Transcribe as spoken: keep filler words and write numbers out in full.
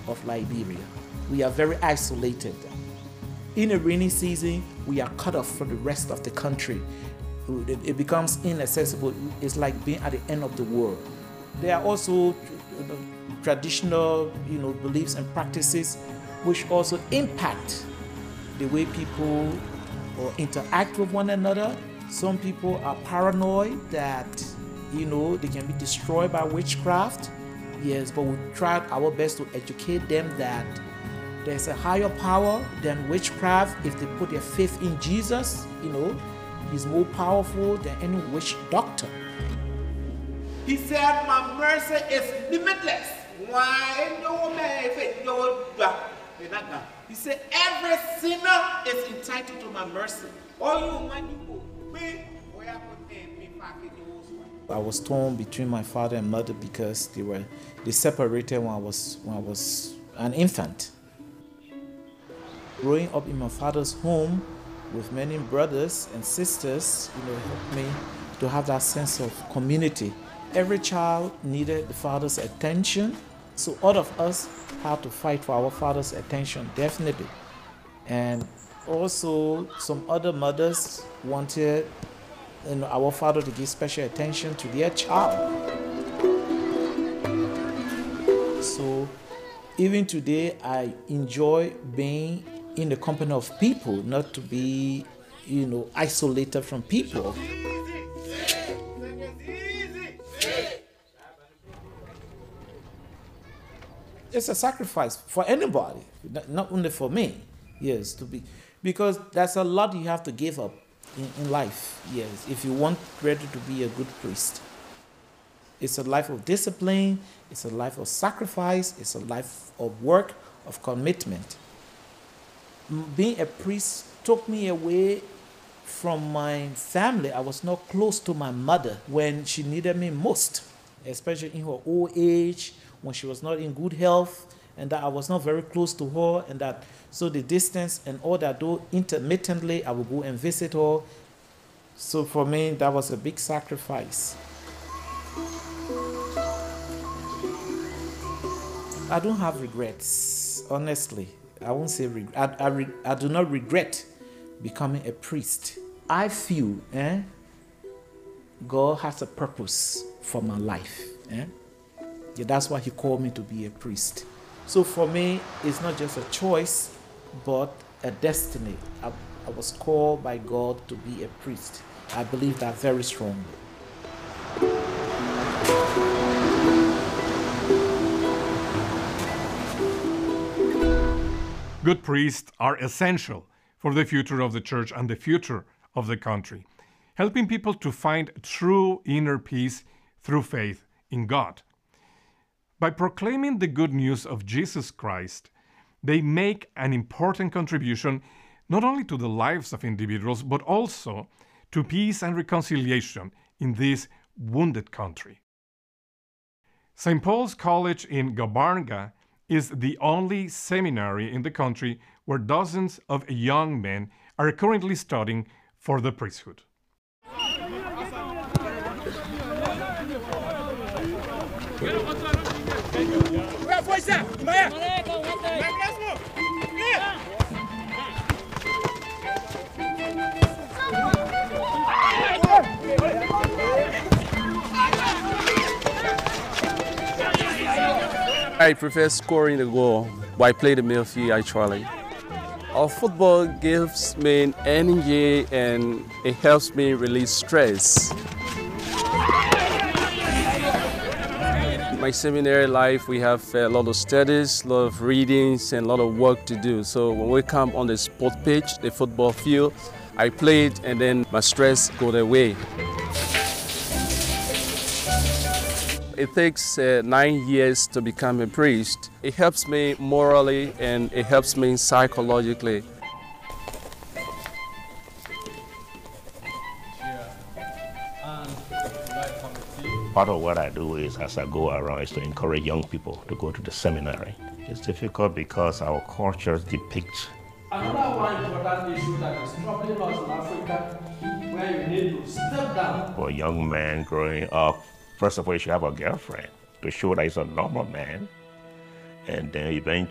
of Liberia. We are very isolated. In a rainy season, we are cut off from the rest of the country. It, it becomes inaccessible. It's like being at the end of the world. There are also you know, traditional you know, beliefs and practices which also impact the way people or interact with one another. Some people are paranoid that you know they can be destroyed by witchcraft. Yes, but we tried our best to educate them that there's a higher power than witchcraft. If they put their faith in Jesus, you know, he's more powerful than any witch doctor. He said, my mercy is limitless. Why no man if it go He said, every sinner is entitled to my mercy. All you man you go. I was torn between my father and mother because they were they separated when I was when I was an infant. Growing up in my father's home with many brothers and sisters, you know, helped me to have that sense of community. Every child needed the father's attention, so all of us had to fight for our father's attention, definitely. And also, some other mothers wanted you know, our father to give special attention to their child. So, even today, I enjoy being in the company of people, not to be, you know, isolated from people. It's a sacrifice for anybody, not only for me. Yes, to be, because there's a lot you have to give up in, in life. Yes, if you want ready to be a good priest. It's a life of discipline. It's a life of sacrifice. It's a life of work, of commitment. Being a priest took me away from my family. I was not close to my mother when she needed me most, especially in her old age, when she was not in good health, and that I was not very close to her, and that so the distance and all that, though intermittently I would go and visit her. So for me, that was a big sacrifice. I don't have regrets, honestly. I won't say regret. I, I, re I do not regret becoming a priest. I feel eh, God has a purpose for my life. Eh? Yeah, that's why he called me to be a priest. So for me, it's not just a choice, but a destiny. I, I was called by God to be a priest. I believe that very strongly. Good priests are essential for the future of the church and the future of the country, helping people to find true inner peace through faith in God. By proclaiming the good news of Jesus Christ, they make an important contribution not only to the lives of individuals, but also to peace and reconciliation in this wounded country. Saint Paul's College in Gabarnga is the only seminary in the country where dozens of young men are currently studying for the priesthood. I prefer scoring the goal, but I play the midfield actually. Our football gives me energy and it helps me release stress. My seminary life, we have a lot of studies, a lot of readings, and a lot of work to do. So when we come on the sport pitch, the football field, I play it and then my stress goes away. It takes uh, nine years to become a priest. It helps me morally and it helps me psychologically. Part of what I do is, as I go around, is to encourage young people to go to the seminary. It's difficult because our cultures depict. Another one important issue that is troubling us in Africa, where you need to step down. For a young man growing up, first of all, you should have a girlfriend to show that he's a normal man. and then eventually